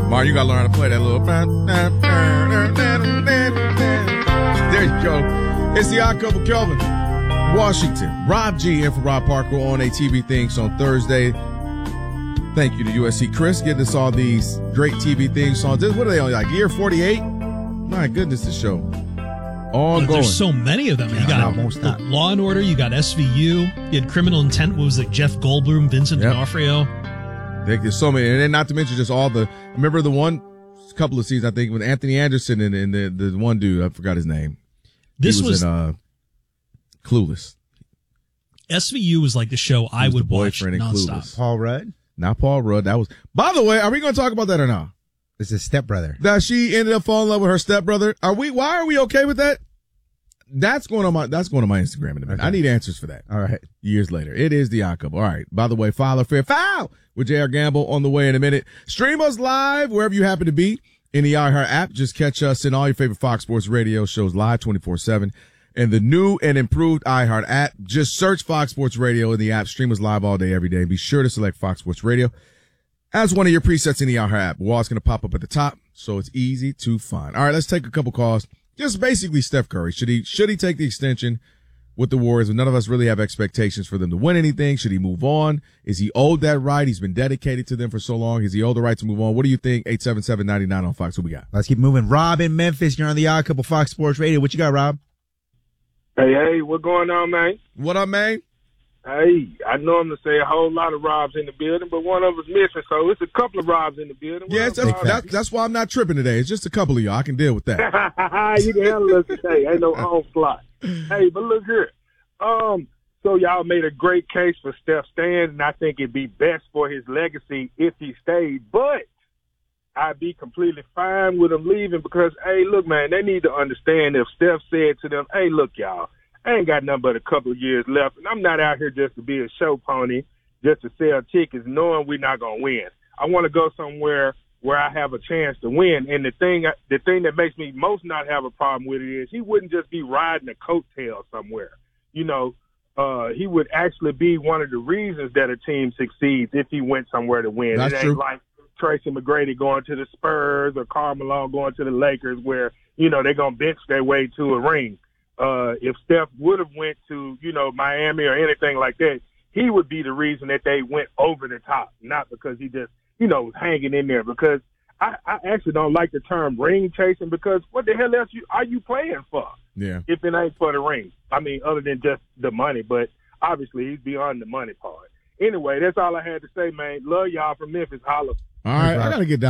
Mar, you got to learn how to play that little. There you go. It's the Odd Couple. Kelvin Washington, Rob G in for Rob Parker on a TV Things on Thursday. Thank you to USC Chris getting us all these great TV theme songs. What are they on, like year 48? My goodness, the show. Ongoing. There's so many of them. You got Law and Order, you got SVU, you had Criminal Intent, what was it, Jeff Goldblum, Vincent D'Onofrio. There's so many, and then not to mention just all the, remember the one couple of seasons, I think, with Anthony Anderson and the one dude, I forgot his name. This was in Clueless. SVU was like the show I would watch nonstop. Paul Rudd? Not Paul Rudd. That was, by the way, are we going to talk about that or not? It's his stepbrother. That she ended up falling in love with her stepbrother. Why are we okay with that? That's going on my Instagram in a minute. Okay. I need answers for that. All right. Years later. It is the Odd Couple. All right. By the way, Foul or Fair Foul with J.R. Gamble on the way in a minute. Stream us live wherever you happen to be in the iHeart app. Just catch us in all your favorite Fox Sports radio shows live 24/7. And the new and improved iHeart app. Just search Fox Sports Radio in the app. Stream us live all day, every day. Be sure to select Fox Sports Radio as one of your presets in the iHeart app. Wall's going to pop up at the top, so it's easy to find. All right, let's take a couple calls. Just basically Steph Curry. Should he take the extension with the Warriors? None of us really have expectations for them to win anything. Should he move on? Is he owed that right? He's been dedicated to them for so long. Is he owed the right to move on? What do you think? 877-99 on Fox. What we got? Let's keep moving. Rob in Memphis. You're on the Odd Couple Fox Sports Radio. What you got, Rob? Hey, what's going on, man? What up, man? Hey, I normally say a whole lot of Robs in the building, but one of us missing, so it's a couple of Robs in the building. Yeah, that's why I'm not tripping today. It's just a couple of y'all. I can deal with that. You can handle us today. Ain't no onslaught. Hey, but look here. So y'all made a great case for Steph staying, and I think it'd be best for his legacy if he stayed, but I'd be completely fine with him leaving because, hey, look, man, they need to understand if Steph said to them, hey, look, y'all, I ain't got nothing but a couple of years left, and I'm not out here just to be a show pony, just to sell tickets knowing we're not going to win. I want to go somewhere where I have a chance to win, and the thing that makes me most not have a problem with it is he wouldn't just be riding a coattail somewhere. You know, he would actually be one of the reasons that a team succeeds if he went somewhere to win. That's it ain't true. Like Tracy McGrady going to the Spurs or Karl Malone going to the Lakers where, you know, they're going to bench their way to a ring. If Steph would have went to, you know, Miami or anything like that, he would be the reason that they went over the top, not because he just, you know, was hanging in there. Because I actually don't like the term ring chasing because what the hell else are you playing for? Yeah. If it ain't for the ring. I mean, other than just the money, but obviously he's beyond the money part. Anyway, that's all I had to say, man. Love y'all from Memphis. Holla. All right, I got to get down.